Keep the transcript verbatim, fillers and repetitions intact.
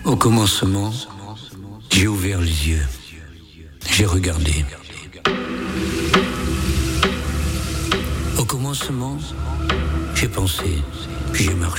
Au commencement, j'ai ouvert les yeux. J'ai regardé. Au commencement, j'ai pensé, puis j'ai marché.